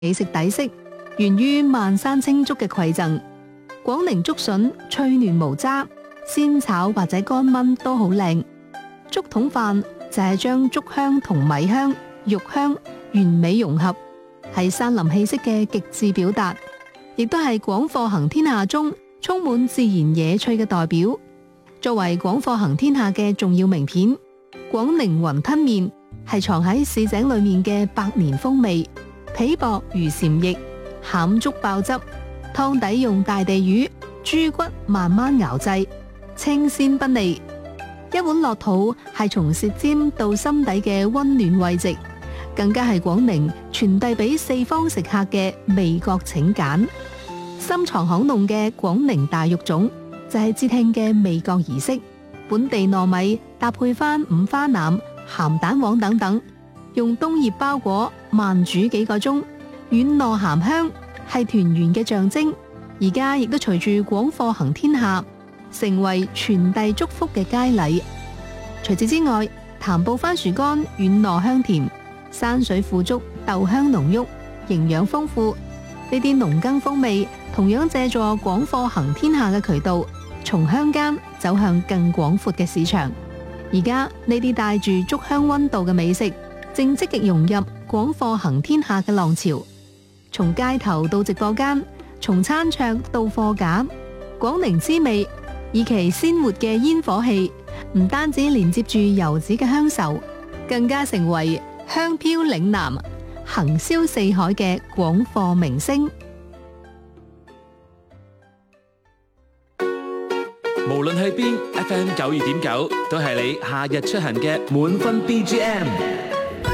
美食底色源於萬山青竹嘅饋贈。廣寧竹筍脆嫩無渣，鮮炒或者乾炆都好靚。竹筒飯就係將竹香同米香、肉香完美融合，係山林氣息嘅極致表達，亦都係廣貨行天下中充滿自然野趣嘅代表。作為廣貨行天下嘅重要名片，廣寧雲吞麵係藏喺市井裏面嘅百年風味。皮薄如禪液，餡足爆汁，湯底用大地魚、豬骨慢慢熬製，清鮮不膩。一碗落肚係從舌尖到心底嘅溫暖慰藉，更加係廣寧傳遞俾四方食客嘅味覺請柬。深藏巷弄嘅廣寧大肉粽就係節慶嘅味覺儀式，本地糯米搭配翻五花腩、鹹蛋黃等等，用冬葉包裹慢煮幾個鐘，軟糯鹹香，係團圓嘅象徵。而家亦都隨住廣貨行天下，成為傳遞祝福嘅佳禮。除此之外，潭埔番薯乾軟糯香甜，山水腐竹豆香濃郁，營養豐富。呢啲農耕風味同樣借助廣貨行天下嘅渠道，從鄉間走向更廣闊嘅市場。而家呢啲帶住竹香溫度嘅美食，正積極融入廣貨行天下嘅浪潮。從街頭到直播間，從餐桌到貨架，廣寧滋味以其鮮活嘅煙火氣，唔單止連接住遊子嘅鄉愁，更加成為香飄嶺南、行銷四海嘅廣貨明星。 無論去邊，FM 92.9都係你夏日出行嘅滿分 BGM。